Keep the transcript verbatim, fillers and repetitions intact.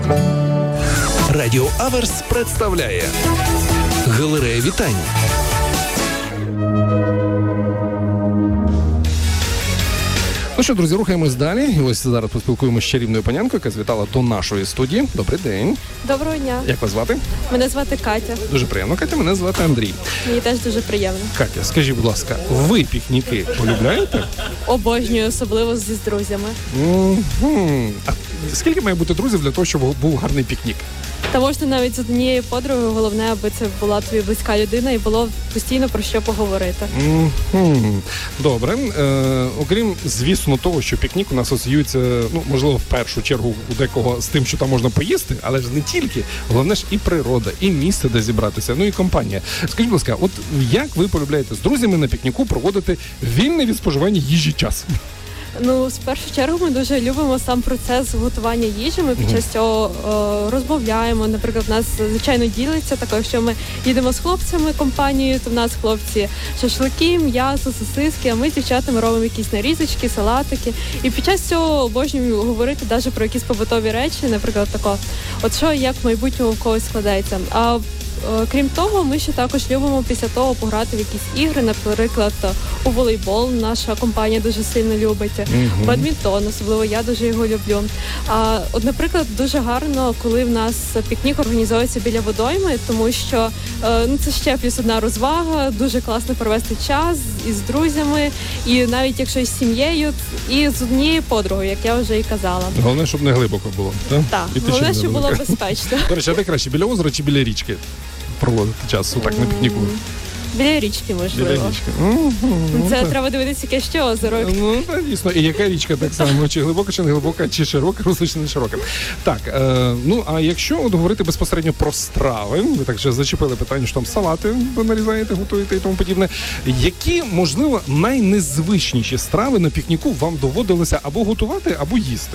Радіо Аверс представляє Галерея вітань. Ну що, друзі, рухаємось далі. І ось зараз поспілкуємося з чарівною панянкою, яка звітала до нашої студії. Добрий день. Доброго дня. Як вас звати? Мене звати Катя. Дуже приємно. Катя, мене звати Андрій. Мені теж дуже приємно. Катя, скажіть, будь ласка, ви пікніки полюбляєте? Обожнюю, особливо зі з друзями. Mm-hmm. А скільки має бути друзів для того, щоб був гарний пікнік? Та можна навіть з однією подругою, головне, аби це була твоя близька людина і було постійно про що поговорити. Mm-hmm. Добре. Е, окрім, звісно, того, що пікнік у нас асоціюється, ну, можливо, в першу чергу у декого з тим, що там можна поїсти, але ж не тільки. Головне ж і природа, і місце, де зібратися, ну і компанія. Скажіть, будь ласка, от як ви полюбляєте з друзями на пікніку проводити вільний від споживання їжі час? Ну, з першу чергу ми дуже любимо сам процес готування їжі. Ми під час цього е, розмовляємо. Наприклад, у нас, звичайно, ділиться також, що ми їдемо з хлопцями компанією, то в нас хлопці шашлики, м'ясо, сосиски, а ми з дівчатами робимо якісь нарізочки, салатики. І під час цього обожнюємо говорити навіть про якісь побутові речі, наприклад, тако, от що, як в майбутньому в когось складається. А крім того, ми ще також любимо після того пограти в якісь ігри, наприклад, у волейбол наша компанія дуже сильно любить, uh-huh. бадмінтон, особливо я дуже його люблю. А, от, наприклад, дуже гарно, коли в нас пікнік організовується біля водойми, тому що е, ну, це ще плюс одна розвага, дуже класно провести час із друзями, і навіть якщо із сім'єю, і з однією подругою, як я вже і казала. Головне, щоб не глибоко було. Так, так, головне, щоб було безпечно. До речі, а де краще, біля озера чи біля річки проводити час отак на пікніку? Біля річки, можливо. Біля річки. Mm-hmm. Це треба дивитися, яке ще озеро. Ну, так, дійсно. І яка річка так само? Чи глибока, чи не глибока, чи широка, русло, чи не широка. Так, е, ну, а якщо от говорити безпосередньо про страви, ви так вже зачепили питання, що там салати ви нарізаєте, готуєте і тому подібне. Які, можливо, найнезвичніші страви на пікніку вам доводилося або готувати, або їсти?